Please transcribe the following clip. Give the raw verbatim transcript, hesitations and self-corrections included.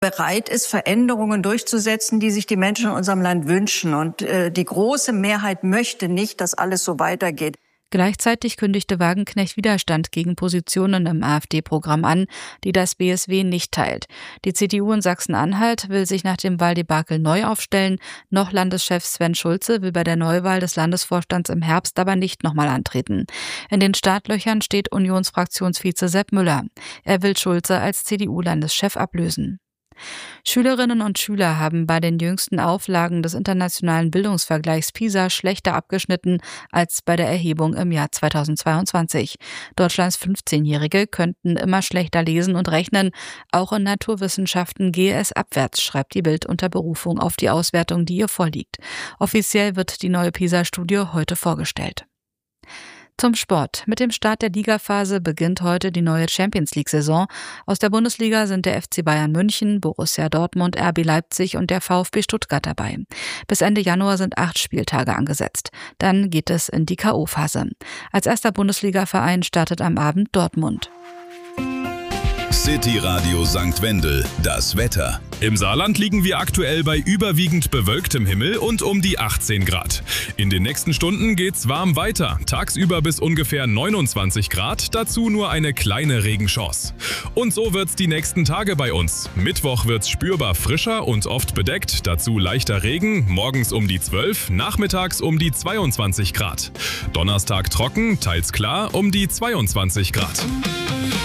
bereit ist, Veränderungen durchzusetzen, die sich die Menschen in unserem Land wünschen. Und äh, die große Mehrheit möchte nicht, dass alles so weitergeht. Gleichzeitig kündigte Wagenknecht Widerstand gegen Positionen im AfD-Programm an, die das B S W nicht teilt. Die C D U in Sachsen-Anhalt will sich nach dem Wahldebakel neu aufstellen. Noch Landeschef Sven Schulze will bei der Neuwahl des Landesvorstands im Herbst aber nicht nochmal antreten. In den Startlöchern steht Unionsfraktionsvize Sepp Müller. Er will Schulze als C D U-Landeschef ablösen. Schülerinnen und Schüler haben bei den jüngsten Auflagen des internationalen Bildungsvergleichs PISA schlechter abgeschnitten als bei der Erhebung im Jahr zweitausendzweiundzwanzig. Deutschlands fünfzehnjährige könnten immer schlechter lesen und rechnen. Auch in Naturwissenschaften gehe es abwärts, schreibt die Bild unter Berufung auf die Auswertung, die ihr vorliegt. Offiziell wird die neue PISA-Studie heute vorgestellt. Zum Sport. Mit dem Start der Ligaphase beginnt heute die neue Champions-League-Saison. Aus der Bundesliga sind der F C Bayern München, Borussia Dortmund, R B Leipzig und der VfB Stuttgart dabei. Bis Ende Januar sind acht Spieltage angesetzt. Dann geht es in die K O-Phase. Als erster Bundesliga-Verein startet am Abend Dortmund. City Radio Sankt Wendel, das Wetter. Im Saarland liegen wir aktuell bei überwiegend bewölktem Himmel und um die achtzehn Grad. In den nächsten Stunden geht's warm weiter. Tagsüber bis ungefähr neunundzwanzig Grad, dazu nur eine kleine Regenchance. Und so wird's die nächsten Tage bei uns. Mittwoch wird's spürbar frischer und oft bedeckt, dazu leichter Regen, morgens um die zwölf, nachmittags um die zweiundzwanzig Grad. Donnerstag trocken, teils klar, um die zweiundzwanzig Grad.